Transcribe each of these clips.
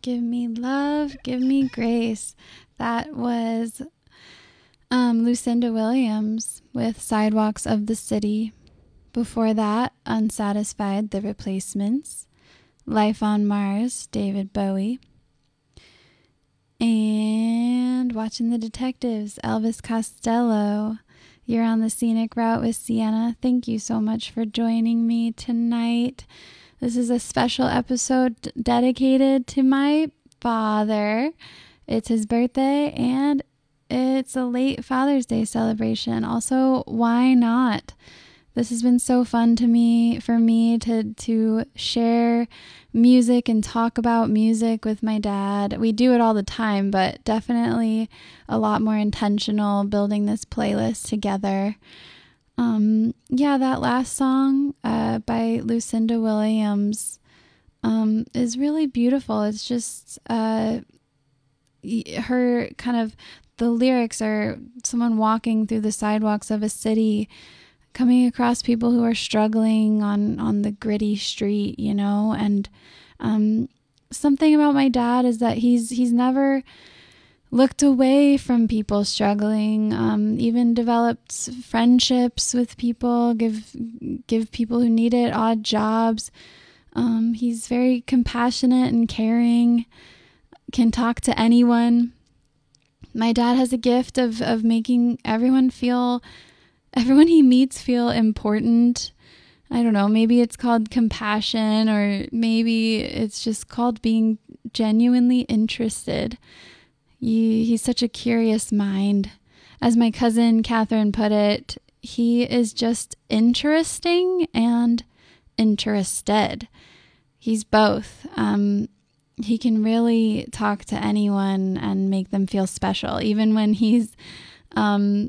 Give me love, give me grace. That was Lucinda Williams with Sidewalks of the City. Before that, Unsatisfied, The Replacements. Life on Mars, David Bowie. And Watching the Detectives, Elvis Costello. You're on the Scenic Route with Sienna. Thank you so much for joining me tonight. This is a special episode dedicated to my father. It's his birthday and it's a late Father's Day celebration. Also, why not? This has been so fun for me to share music and talk about music with my dad. We do it all the time, but definitely a lot more intentional building this playlist together. That last song by Lucinda Williams is really beautiful. It's just her kind of, the lyrics are someone walking through the sidewalks of a city, coming across people who are struggling on the gritty street, and something about my dad is that he's never looked away from people struggling, even developed friendships with people, give people who need it odd jobs. He's very compassionate and caring, can talk to anyone. My dad has a gift of making everyone he meets feel important. I don't know, maybe it's called compassion, or maybe it's just called being genuinely interested. He's such a curious mind. As my cousin Catherine put it, he is just interesting and interested. He's both. He can really talk to anyone and make them feel special, even when he's, an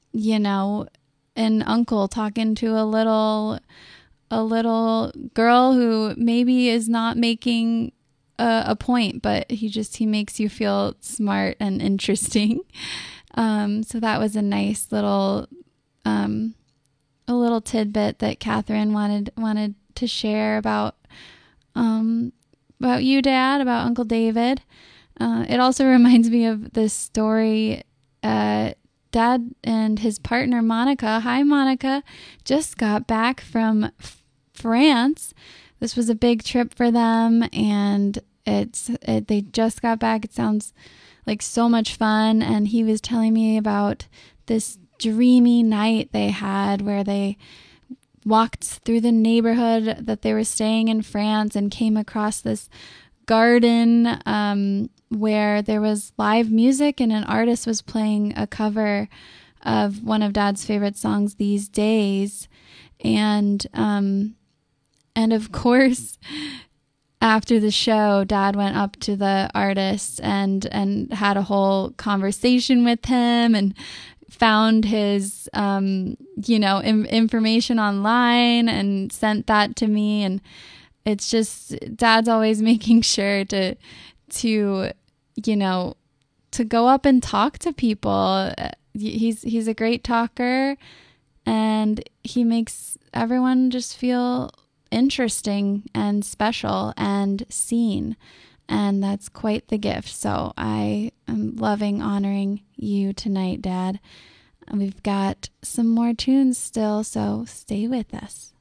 uncle talking to a little girl who maybe is not making a point, but he makes you feel smart and interesting. So that was a nice little tidbit that Catherine wanted to share about you, Dad, about Uncle David. It also reminds me of this story. Dad and his partner Monica, hi Monica, just got back from France. This was a big trip for them, and they just got back. It sounds like so much fun, and he was telling me about this dreamy night they had where they walked through the neighborhood that they were staying in France and came across this garden where there was live music and an artist was playing a cover of one of Dad's favorite songs, These Days. And of course, after the show, Dad went up to the artist and had a whole conversation with him and found his, information online and sent that to me. And it's just, Dad's always making sure to go up and talk to people. He's a great talker, and he makes everyone just feel interesting and special and seen. And that's quite the gift. So I am loving honoring you tonight, Dad. We've got some more tunes still, so stay with us.